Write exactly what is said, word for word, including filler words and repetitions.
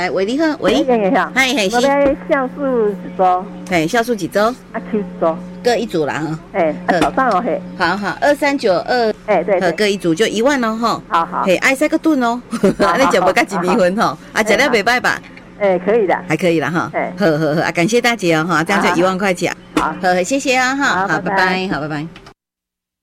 来，喂，你好，喂，嗨嗨， 我要酵素几周？ 嘿，酵素几周？ 啊，七周， 各一组啦哈。 哎，早上哦嘿。 好好，二三九二， 哎对对， 各一组就一万哦哈。 好好。 嘿，爱三个吨哦，你讲不干几离婚哈？啊，讲了袂歹吧？ 哎，可以的， 还可以了哈。 哎， 呵呵呵，啊，感谢大姐哦哈，这样就一万块钱。 好， 呵，谢谢啊哈，好，拜拜，好，拜拜。